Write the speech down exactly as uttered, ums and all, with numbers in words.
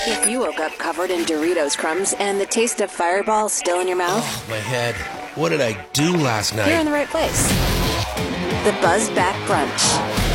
If you woke up covered in Doritos crumbs and the taste of Fireball still in your mouth, Oh, my head. What did I do last night? you're in the right place. The Buzz Back Brunch.